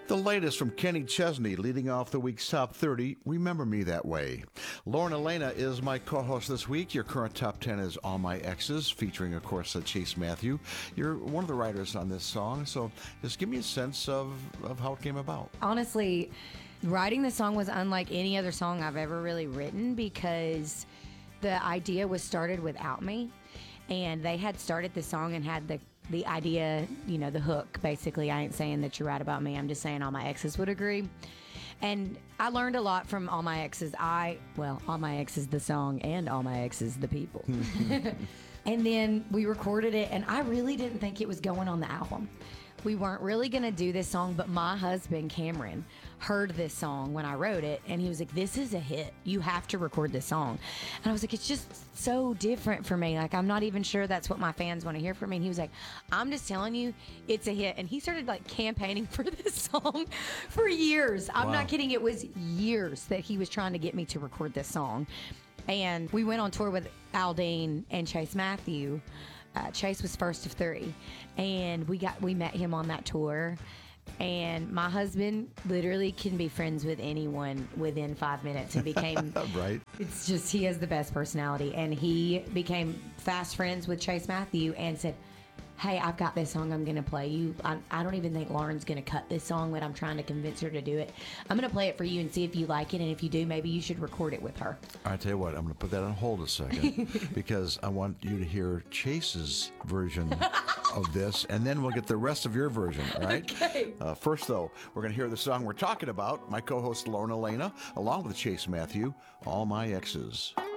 The latest from Kenny Chesney, leading off the week's Top 30, Remember Me That Way. Lauren Elena is my co-host this week. Your current Top 10 is All My Exes, featuring, of course, Chase Matthew. You're one of the writers on this song, so just give me a sense of how it came about. Honestly, writing the song was unlike any other song I've ever really written because the idea was started without me. And they had started the song and had the idea, the hook, basically. I ain't saying that you're right about me. I'm just saying all my exes would agree. And I learned a lot from All My Exes. All My Exes, the song, and All My Exes, the people. And then we recorded it, and I really didn't think it was going on the album. We weren't really going to do this song, but my husband, Cameron, heard this song when I wrote it, and he was like, this is a hit. You have to record this song. And I was like, it's just so different for me. Like, I'm not even sure that's what my fans want to hear from me. And he was like, I'm just telling you, it's a hit. And he started, campaigning for this song for years. I'm not kidding. It was years that he was trying to get me to record this song. And we went on tour with Aldean and Chase Matthew. Chase was first of three, and we met him on that tour. And my husband literally can be friends with anyone within 5 minutes and became right. It's just, he has the best personality, and he became fast friends with Chase Matthew and said, hey, I've got this song I'm going to play you. I don't even think Lauren's going to cut this song, but I'm trying to convince her to do it. I'm going to play it for you and see if you like it, and if you do, maybe you should record it with her. I tell you what, I'm going to put that on hold a second because I want you to hear Chase's version of this, and then we'll get the rest of your version, all right? Okay. First, though, we're going to hear the song we're talking about, my co-host Lauren Elena, along with Chase Matthew, All My Exes.